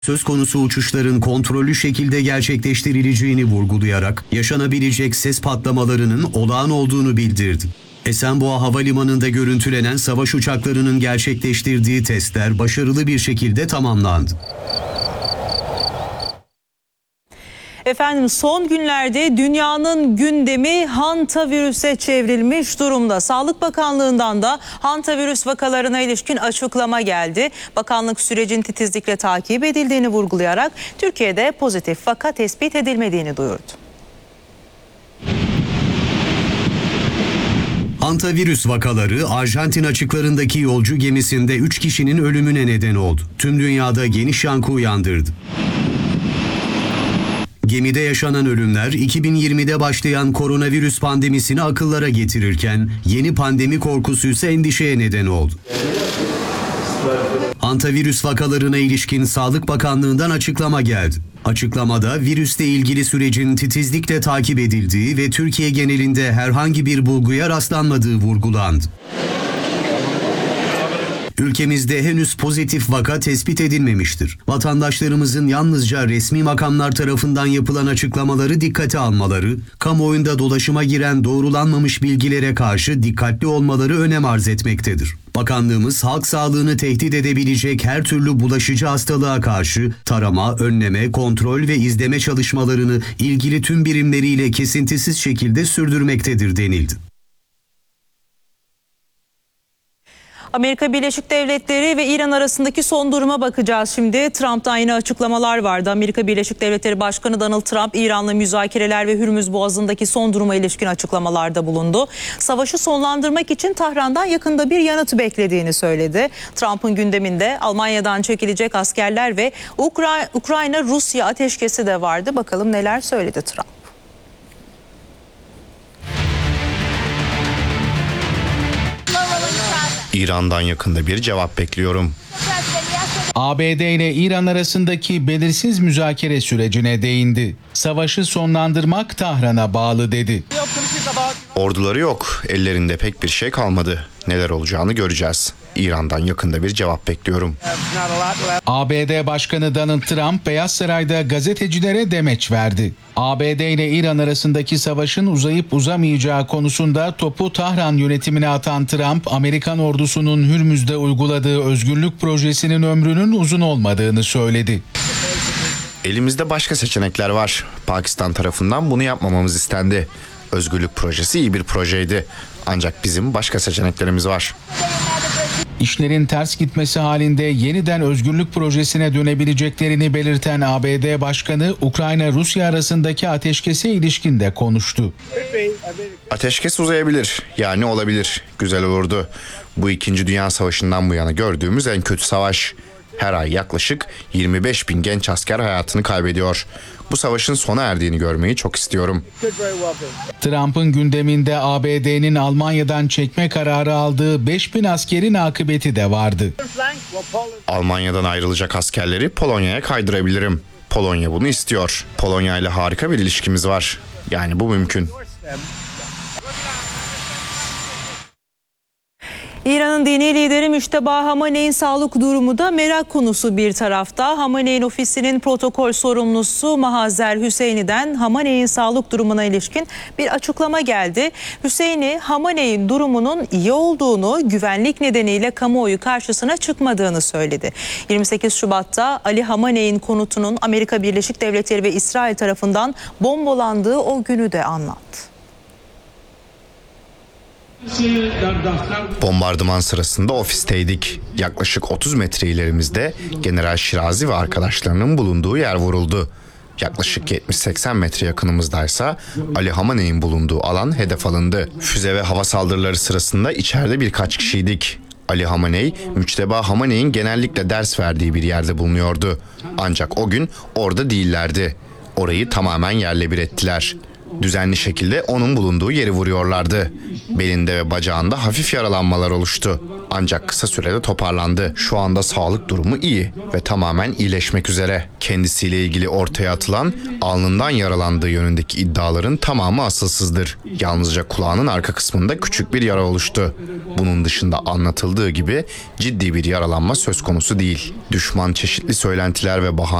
söz konusu uçuşların kontrollü şekilde gerçekleştirileceğini vurgulayarak yaşanabilecek ses patlamalarının olağan olduğunu bildirdi. Esenboğa Havalimanı'nda görüntülenen savaş uçaklarının gerçekleştirdiği testler başarılı bir şekilde tamamlandı. Efendim, son günlerde dünyanın gündemi hantavirüse çevrilmiş durumda. Sağlık Bakanlığı'ndan da hantavirüs vakalarına ilişkin açıklama geldi. Bakanlık sürecin titizlikle takip edildiğini vurgulayarak Türkiye'de pozitif vaka tespit edilmediğini duyurdu. Hantavirüs vakaları Arjantin açıklarındaki yolcu gemisinde 3 kişinin ölümüne neden oldu. Tüm dünyada geniş yankı uyandırdı. Gemide yaşanan ölümler 2020'de başlayan koronavirüs pandemisini akıllara getirirken yeni pandemi korkusu ise endişeye neden oldu. Hantavirüs vakalarına ilişkin Sağlık Bakanlığı'ndan açıklama geldi. Açıklamada virüsle ilgili sürecin titizlikle takip edildiği ve Türkiye genelinde herhangi bir bulguya rastlanmadığı vurgulandı. Ülkemizde henüz pozitif vaka tespit edilmemiştir. Vatandaşlarımızın yalnızca resmi makamlar tarafından yapılan açıklamaları dikkate almaları, kamuoyunda dolaşıma giren doğrulanmamış bilgilere karşı dikkatli olmaları önem arz etmektedir. Bakanlığımız halk sağlığını tehdit edebilecek her türlü bulaşıcı hastalığa karşı tarama, önleme, kontrol ve izleme çalışmalarını ilgili tüm birimleriyle kesintisiz şekilde sürdürmektedir denildi. Amerika Birleşik Devletleri ve İran arasındaki son duruma bakacağız şimdi. Trump'tan yine açıklamalar vardı. Amerika Birleşik Devletleri Başkanı Donald Trump, İran'la müzakereler ve Hürmüz Boğazı'ndaki son duruma ilişkin açıklamalarda bulundu. Savaşı sonlandırmak için Tahran'dan yakında bir yanıt beklediğini söyledi. Trump'ın gündeminde Almanya'dan çekilecek askerler ve Ukrayna-Rusya ateşkesi de vardı. Bakalım neler söyledi Trump. İran'dan yakında bir cevap bekliyorum. ABD ile İran arasındaki belirsiz müzakere sürecine değindi. Savaşı sonlandırmak Tahran'a bağlı dedi. Orduları yok, ellerinde pek bir şey kalmadı. Neler olacağını göreceğiz. İran'dan yakında bir cevap bekliyorum. ABD Başkanı Donald Trump Beyaz Saray'da gazetecilere demeç verdi. ABD ile İran arasındaki savaşın uzayıp uzamayacağı konusunda topu Tahran yönetimine atan Trump, Amerikan ordusunun Hürmüz'de uyguladığı özgürlük projesinin ömrünün uzun olmadığını söyledi. Elimizde başka seçenekler var. Pakistan tarafından bunu yapmamamız istendi. Özgürlük projesi iyi bir projeydi. Ancak bizim başka seçeneklerimiz var. İşlerin ters gitmesi halinde yeniden özgürlük projesine dönebileceklerini belirten ABD Başkanı, Ukrayna-Rusya arasındaki ateşkese ilişkin de konuştu. Ateşkes uzayabilir, yani olabilir. Güzel olurdu. Bu 2. Dünya Savaşı'ndan bu yana gördüğümüz en kötü savaş. Her ay yaklaşık 25 bin genç asker hayatını kaybediyor. Bu savaşın sona erdiğini görmeyi çok istiyorum. Trump'ın gündeminde ABD'nin Almanya'dan çekme kararı aldığı 5000 askerin akıbeti de vardı. Almanya'dan ayrılacak askerleri Polonya'ya kaydırabilirim. Polonya bunu istiyor. Polonya ile harika bir ilişkimiz var. Yani bu mümkün. İran'ın dini lideri Müşteba Hamaney'in sağlık durumu da merak konusu bir tarafta. Hamaney'in ofisinin protokol sorumlusu Mahazer Hüseyni'den Hamaney'in sağlık durumuna ilişkin bir açıklama geldi. Hüseyni, Hamaney'in durumunun iyi olduğunu, güvenlik nedeniyle kamuoyu karşısına çıkmadığını söyledi. 28 Şubat'ta Ali Hamaney'in konutunun Amerika Birleşik Devletleri ve İsrail tarafından bombalandığı o günü de anlattı. Bombardıman sırasında ofisteydik. Yaklaşık 30 metre ilerimizde General Şirazi ve arkadaşlarının bulunduğu yer vuruldu. Yaklaşık 70-80 metre yakınımızdaysa Ali Hamaney'in bulunduğu alan hedef alındı. Füze ve hava saldırıları sırasında içeride birkaç kişiydik. Ali Hamaney, Müçteba Hamaney'in genellikle ders verdiği bir yerde bulunuyordu. Ancak o gün orada değillerdi. Orayı tamamen yerle bir ettiler. Düzenli şekilde onun bulunduğu yeri vuruyorlardı. Belinde ve bacağında hafif yaralanmalar oluştu. Ancak kısa sürede toparlandı. Şu anda sağlık durumu iyi ve tamamen iyileşmek üzere. Kendisiyle ilgili ortaya atılan alnından yaralandığı yönündeki iddiaların tamamı asılsızdır. Yalnızca kulağının arka kısmında küçük bir yara oluştu. Bunun dışında anlatıldığı gibi ciddi bir yaralanma söz konusu değil. Düşman çeşitli söylentiler ve